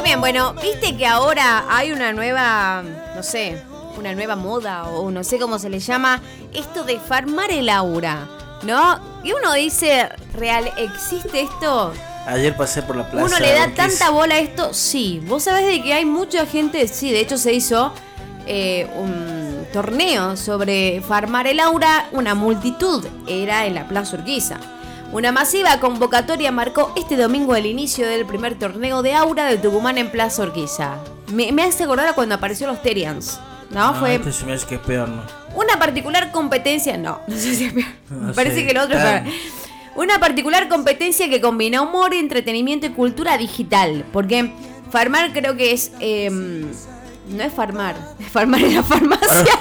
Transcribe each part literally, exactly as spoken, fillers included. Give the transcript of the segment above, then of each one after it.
bien, bueno, viste que ahora hay una nueva, no sé, una nueva moda o no sé cómo se le llama, esto de farmar el aura, ¿no? Y uno dice, ¿real existe esto? Ayer pasé por la plaza. ¿Uno le da tanta bola a esto? Sí. ¿Vos sabés de que hay mucha gente? Sí, de hecho se hizo eh, un torneo sobre farmar el aura. Una multitud era en la Plaza Urquiza. Una masiva convocatoria marcó este domingo el inicio del primer torneo de aura de Tucumán en Plaza Urquiza. Me, me hace acordar a cuando apareció los Terians, ¿no? No, Fue este se me hace que es peor, ¿no? una particular competencia. No, no sé si es peor. No Me parece sé, que lo otro tan... es peor. Una particular competencia que combina humor, entretenimiento y cultura digital. Porque farmar creo que es... Eh, no es farmar, es farmar en la farmacia.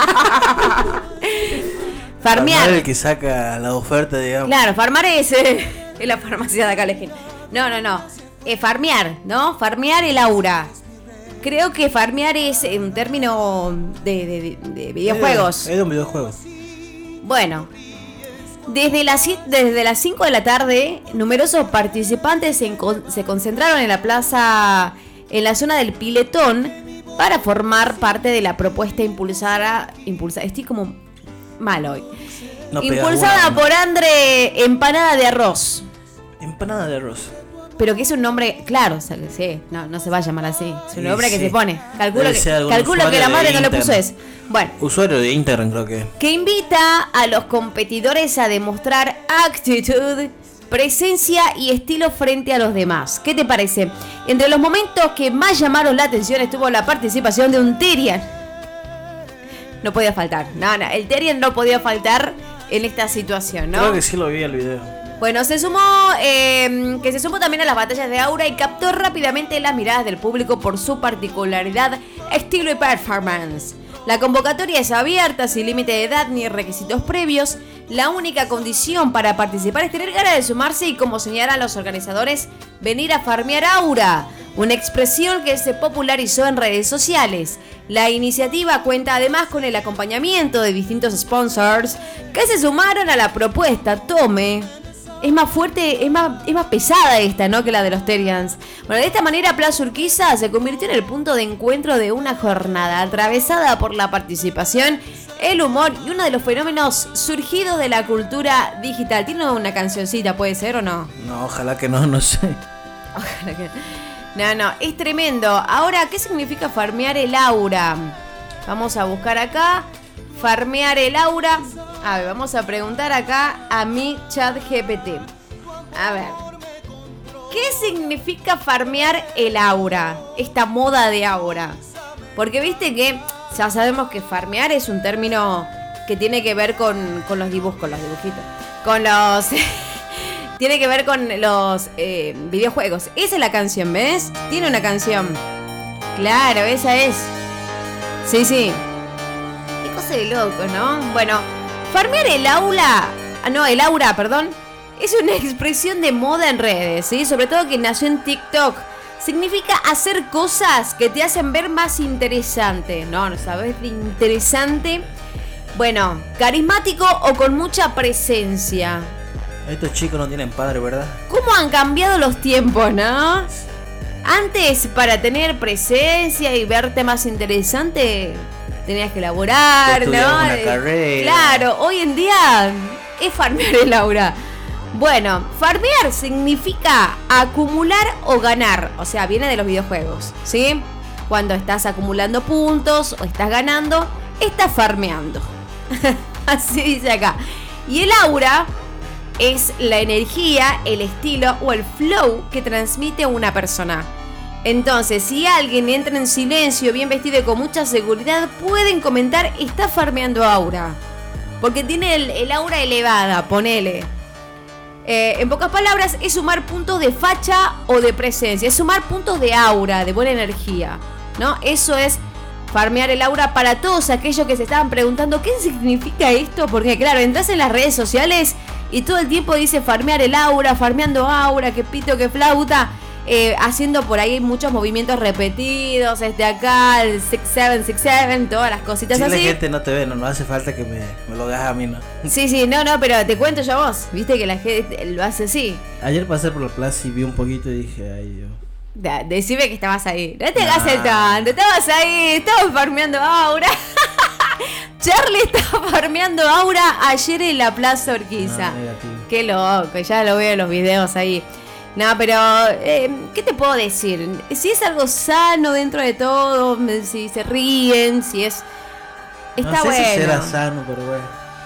Farmear. Farmar el que saca la oferta, digamos. Claro, farmar es, eh, es la farmacia de acá, la gente. No, no, no. Eh, farmear, ¿no? Farmear el aura. Creo que farmear es un término de, de, de videojuegos. Es de un videojuego. Bueno. Desde las, desde las cinco de la tarde, numerosos participantes se, se concentraron en la plaza, en la zona del Piletón, para formar parte de la propuesta impulsada, impulsada estoy como mal hoy, no impulsada una, por André Empanada de Arroz. Empanada de Arroz. Pero que es un nombre, claro, o sea, sí, no, no se va a llamar así, es un nombre sí, que sí. se pone. Calculo que, calculo que la madre no le puso eso. Bueno, usuario de Instagram creo que. Que invita a los competidores a demostrar actitud, presencia y estilo frente a los demás. ¿Qué te parece? Entre los momentos que más llamaron la atención estuvo la participación de un Terian. No podía faltar, no, no, el Terian no podía faltar en esta situación, ¿no? Creo que sí lo vi el video. Bueno, se sumó, eh, que se sumó también a las batallas de aura y captó rápidamente las miradas del público por su particularidad, estilo y performance. La convocatoria es abierta, sin límite de edad ni requisitos previos. La única condición para participar es tener ganas de sumarse y, como señalan los organizadores, venir a farmear aura, una expresión que se popularizó en redes sociales. La iniciativa cuenta además con el acompañamiento de distintos sponsors que se sumaron a la propuesta. Tome. Es más fuerte, es más, es más pesada esta, ¿no? Que la de los Terians. Bueno, de esta manera Plaza Urquiza se convirtió en el punto de encuentro de una jornada atravesada por la participación, el humor y uno de los fenómenos surgidos de la cultura digital. ¿Tiene una cancioncita, puede ser o no? No, ojalá que no, no sé. Ojalá que no. No, no, es tremendo. Ahora, ¿qué significa farmear el aura? Vamos a buscar acá. Farmear el aura. A ver, vamos a preguntar acá a mi chat G P T. A ver, ¿qué significa farmear el aura? Esta moda de aura. Porque viste que ya sabemos que farmear es un término que tiene que ver con, con los dibujos, con los dibujitos. Con los... tiene que ver con los eh, videojuegos. Esa es la canción, ¿ves? Tiene una canción. Claro, esa es. Sí, sí. Qué cosa de loco, ¿no? Bueno... Farmear el aula, no, el aura, perdón, es una expresión de moda en redes, ¿sí? Sobre todo que nació en TikTok. Significa hacer cosas que te hacen ver más interesante. No, ¿no sabes de interesante? Bueno, carismático o con mucha presencia. Estos chicos no tienen padre, ¿verdad? ¿Cómo han cambiado los tiempos, no? Antes, para tener presencia y verte más interesante... tenías que laburar, ¿no? Una carrera. Claro, hoy en día es farmear el aura. Bueno, farmear significa acumular o ganar. O sea, viene de los videojuegos, ¿sí? Cuando estás acumulando puntos o estás ganando, estás farmeando. Así dice acá. Y el aura es la energía, el estilo o el flow que transmite una persona. Entonces, si alguien entra en silencio, bien vestido y con mucha seguridad, pueden comentar, está farmeando aura. Porque tiene el, el aura elevada, ponele. Eh, en pocas palabras, es sumar puntos de facha o de presencia. Es sumar puntos de aura, de buena energía, ¿no? Eso es farmear el aura para todos aquellos que se estaban preguntando, ¿qué significa esto? Porque claro, entras en las redes sociales y todo el tiempo dice farmear el aura, farmeando aura, que pito, que flauta. Eh, haciendo por ahí muchos movimientos repetidos, este acá, el seis siete seis siete, todas las cositas si así. Si la gente no te ve, no, no hace falta que me, me lo hagas a mí, ¿no? Sí, sí, no, no, pero te cuento yo a vos, viste que la gente lo hace así. Ayer pasé por la plaza y vi un poquito y dije, ay Dios. Da, decime que estabas ahí. No te hagas el tanto. Estabas ahí. Estabas farmeando aura. Charlie estaba farmeando aura ayer en la Plaza Urquiza. No, qué loco. Ya lo veo en los videos ahí. No, pero eh, ¿qué te puedo decir? Si es algo sano dentro de todo, si se ríen, si es... Está no sé bueno. Si será sano, pero bueno.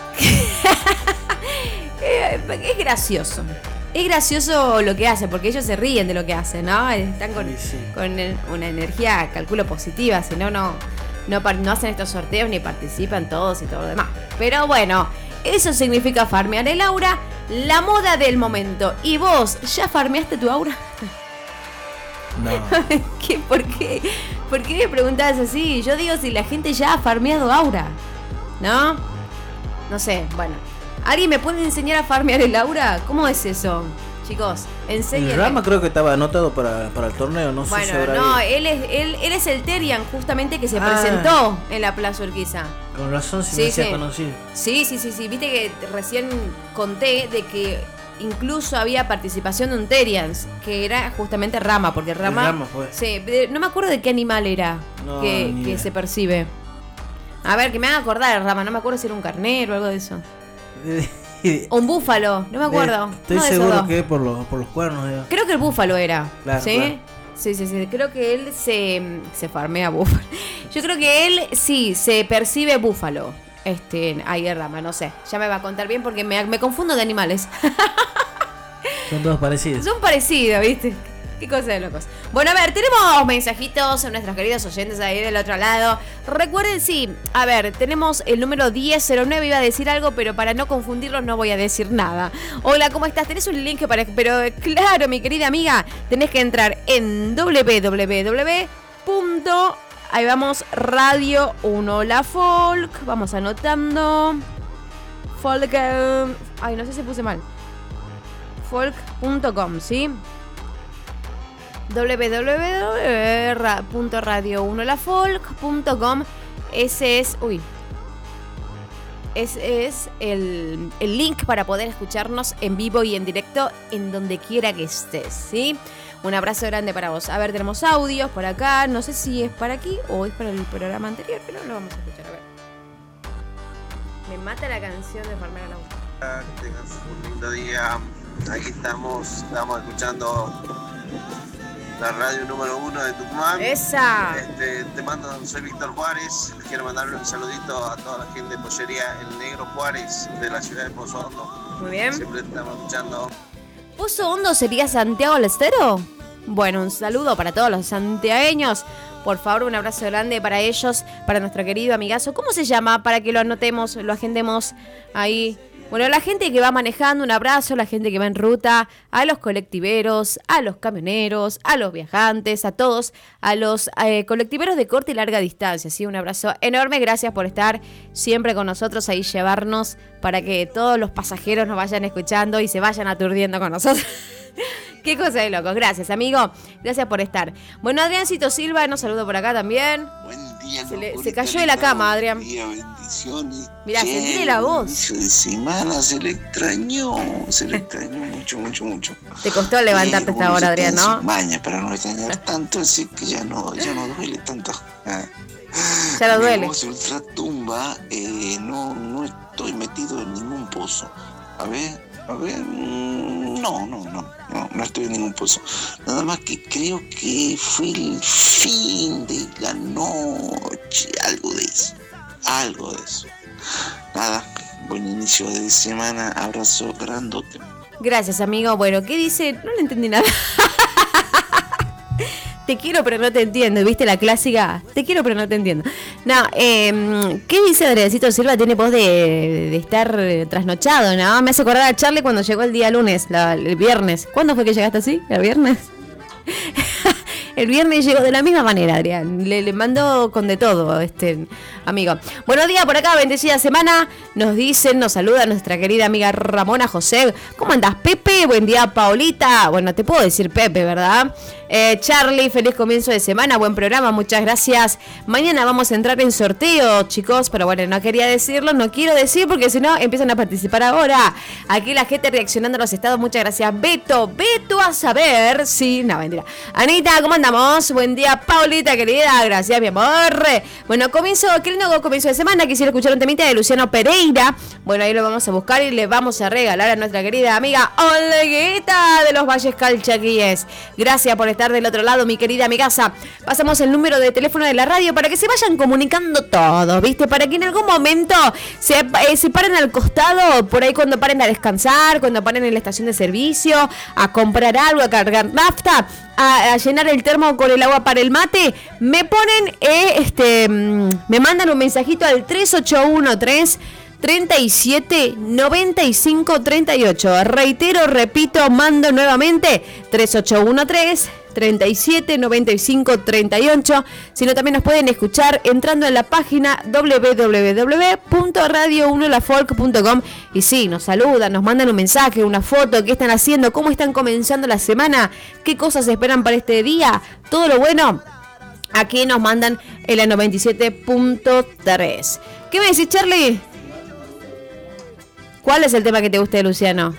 Es gracioso. Es gracioso lo que hace, porque ellos se ríen de lo que hacen, ¿no? Están con, sí, sí. con una energía, calculo, positiva, si no, no, no, no hacen estos sorteos ni participan todos y todo lo demás. Pero bueno, eso significa farmear el aura, la moda del momento. ¿Y vos, ya farmeaste tu aura? No. ¿Qué, por, qué, ¿Por qué me preguntás así? Yo digo si la gente ya ha farmeado aura, ¿no? No sé, bueno. ¿Alguien me puede enseñar a farmear el aura? ¿Cómo es eso? Chicos, enséñenme. El Rama creo que estaba anotado para, para el torneo, no bueno, sé si habrá no, ido. él es, él, él es el Terian justamente que se Ah. presentó en la Plaza Urquiza. Con razón, si Sí, me hacía sí. conocido. Sí, sí, sí, sí. Viste que recién conté de que incluso había participación de un Terians, que era justamente Rama, porque Rama... Rama fue. Sí, de- no me acuerdo de qué animal era No, que, ni que idea. se percibe. A ver, que me haga acordar, Rama, no me acuerdo si era un carnero o algo de eso. O un búfalo, no me acuerdo. Estoy Uno de esos seguro dos. que es por los, por los cuernos. Ya. Creo que el búfalo era. Claro, ¿Sí? claro. Sí, sí, sí. Creo que él se, se farmea búfalo. Yo creo que él sí se percibe búfalo. Este, ahí Rama, no sé. Ya me va a contar bien porque me, me confundo de animales. Son todos parecidos. Son parecidos, ¿viste? Qué cosa de locos. Bueno, a ver, tenemos mensajitos a nuestros queridos oyentes ahí del otro lado. Recuerden, sí, a ver, tenemos el número diez cero nueve, iba a decir algo, pero para no confundirlos no voy a decir nada. Hola, ¿cómo estás? Tenés un link para... Pero claro, mi querida amiga, tenés que entrar en doble u doble u doble u. Ahí vamos, Radio uno La Folk. Vamos anotando. Folk... eh, Ay, no sé si puse mal. folk punto com, ¿sí? doble u doble u doble u punto radio uno la folk punto com. Ese es... Uy. Ese es el, el link para poder escucharnos en vivo y en directo en donde quiera que estés, ¿sí? Un abrazo grande para vos. A ver, tenemos audios por acá. No sé si es para aquí o es para el programa anterior, pero lo vamos a escuchar. A ver. Me mata la canción de Farmera Laura. Que tengas un lindo día. Aquí estamos, estamos escuchando la radio número uno de Tucumán. ¡Esa! Este, te mando, soy Víctor Juárez. Quiero mandarle un saludito a toda la gente de Pollería El Negro Juárez de la ciudad de Pozo Hondo. Muy bien. Siempre te estamos escuchando. ¿Pozo Hondo sería Santiago del Estero? Bueno, un saludo para todos los santiagueños. Por favor, un abrazo grande para ellos, para nuestro querido amigazo. ¿Cómo se llama? Para que lo anotemos, lo agendemos ahí. Bueno, la gente que va manejando, un abrazo, la gente que va en ruta, a los colectiveros, a los camioneros, a los viajantes, a todos, a los eh, colectiveros de corta y larga distancia, ¿sí? Un abrazo enorme, gracias por estar siempre con nosotros ahí, llevarnos para que todos los pasajeros nos vayan escuchando y se vayan aturdiendo con nosotros. Qué cosa de locos, gracias amigo, gracias por estar. Bueno, Adriancito Silva nos saluda por acá también. Buen día, Se, le, loco, se cayó de la cama, Adrián. Buen día, bendiciones. Mirá, Che, sentile la voz. Inicio de semana se le extrañó, se le extrañó mucho, mucho, mucho. Te costó levantarte Eh, hasta uno ahora, se queda Adrián, en ¿no? sus mañas para no extrañar tanto, así que ya no, ya no duele tanto. Ah. Ya no Mi duele. voz ultratumba, eh, no, no estoy metido en ningún pozo. A ver, a ver, mm, no, no, no, no, no estoy en ningún pozo. Nada más que creo que fue el fin de la noche, algo de eso, algo de eso. Nada, buen inicio de semana, abrazo grandote. Gracias, amigo. Bueno, ¿qué dice? No le entendí nada. Te quiero, pero no te entiendo. ¿Viste la clásica? Te quiero, pero no te entiendo. No, eh, ¿qué dice Adriancito Silva? Tiene voz de, de estar eh, trasnochado, ¿no? Me hace acordar a Charlie cuando llegó el día lunes, la, el viernes. ¿Cuándo fue que llegaste así? ¿El viernes? El viernes llegó de la misma manera, Adrián. Le, le mando con de todo, este amigo. Buenos días por acá, bendecida semana. Nos dicen, nos saluda nuestra querida amiga Ramona José. ¿Cómo andás, Pepe? Buen día, Paulita. Bueno, te puedo decir Pepe, ¿verdad? Eh, Charlie, feliz comienzo de semana, buen programa, muchas gracias. Mañana vamos a entrar en sorteo, chicos, pero bueno, no quería decirlo, no quiero decir porque si no empiezan a participar ahora. Aquí la gente reaccionando a los estados, muchas gracias. Beto, Beto a saber, sí, no, mentira. Anita, ¿cómo andamos? Buen día, Paulita, querida, gracias, mi amor. Bueno, comienzo, qué lindo comienzo de semana, quisiera escuchar un temita de Luciano Pereira. Bueno, ahí lo vamos a buscar y le vamos a regalar a nuestra querida amiga Olguita de los Valles Calchaquíes. Gracias por estar del otro lado, mi querida amigaza. Pasamos el número de teléfono de la radio para que se vayan comunicando todos, ¿viste? Para que en algún momento se, eh, se paren al costado, por ahí cuando paren a descansar, cuando paren en la estación de servicio, a comprar algo, a cargar nafta, a, a llenar el termo con el agua para el mate, me ponen, eh, este, me mandan un mensajito al tres ocho uno tres treinta y siete noventa y cinco treinta y ocho. Reitero, repito, mando nuevamente tres ocho uno tres treinta y siete noventa y cinco treinta y ocho. Si no, también nos pueden escuchar entrando en la página doble u doble u doble u punto radio uno la folk punto com. Y sí, nos saludan, nos mandan un mensaje, una foto, qué están haciendo, cómo están comenzando la semana, qué cosas esperan para este día, todo lo bueno. Aquí nos mandan en la noventa y siete punto tres. ¿Qué me decís, Charlie? ¿Cuál es el tema que te gusta de Luciano?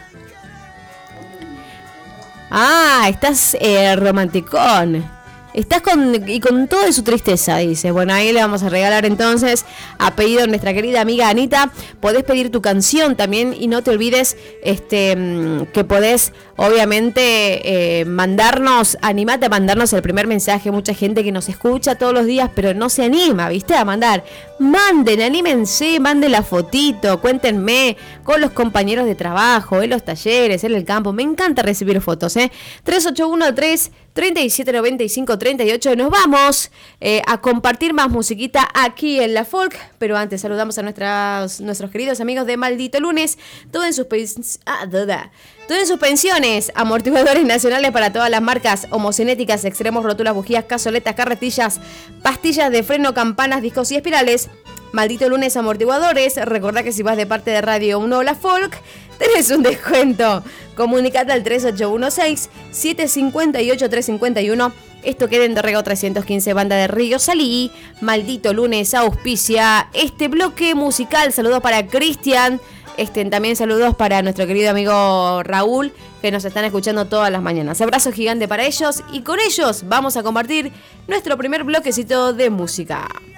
Ah, estás eh, romanticón. Estás con y con toda su tristeza, dice. Bueno, ahí le vamos a regalar entonces, a pedido de nuestra querida amiga Anita. Podés pedir tu canción también y no te olvides este que podés, obviamente, eh, mandarnos, animate a mandarnos el primer mensaje. Mucha gente que nos escucha todos los días, pero no se anima, ¿viste? A mandar. Manden, anímense, manden la fotito, cuéntenme con los compañeros de trabajo, en los talleres, en el campo. Me encanta recibir fotos, ¿eh? tres ocho uno tres treinta y siete noventa y cinco treinta y ocho. Nos vamos eh, a compartir más musiquita aquí en la Folk, pero antes saludamos a nuestros, nuestros queridos amigos de Maldito Lunes. Todo en sus pens- ah, duda. Todo en sus pensiones, amortiguadores nacionales para todas las marcas, homocinéticas, extremos, rótulas, bujías, cazoletas, carretillas, pastillas de freno, campanas, discos y espirales. Maldito Lunes Amortiguadores. Recordá que si vas de parte de Radio uno La Folk, tenés un descuento. Comunicate al tres ocho uno seis siete cinco ocho tres cinco uno. Esto queda en Dorrego trescientos quince, Banda de Río Salí. Maldito Lunes auspicia este bloque musical. Saludos para Cristian. Este, también saludos para nuestro querido amigo Raúl, que nos están escuchando todas las mañanas. Abrazo gigante para ellos y con ellos vamos a compartir nuestro primer bloquecito de música.